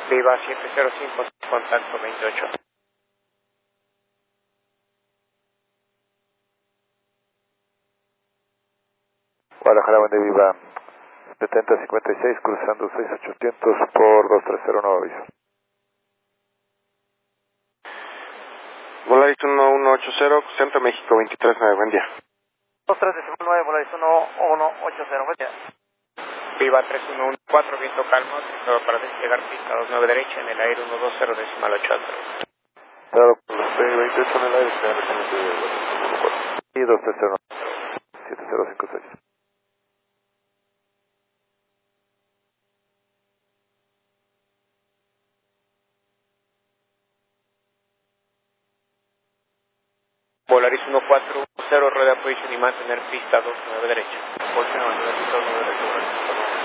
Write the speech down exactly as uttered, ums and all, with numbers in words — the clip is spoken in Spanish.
Viva siete cero cinco, contacto veintiocho. Guadalajara, buen día, Viva setenta cincuenta y seis, cruzando seis ochocientos por dos tres cero, nuevo aviso. Volaris uno uno ocho cero, Centro México veintitrés nueve, buen día. dos tres nueve, Volaris uno uno ocho cero, buen día. Viva tres uno uno cuatro, viento calmo, autorizado para despegar pista dos nueve derecha en el aire uno dos cero decimal ocho alto. Claro, con los P veintiocho en el aire, se de y dos tres cero, siete cero cinco seis. Volaris uno cuatro cero, rueda position y mantener pista dos nueve derecha. Position mantener pista dos nueve derecha.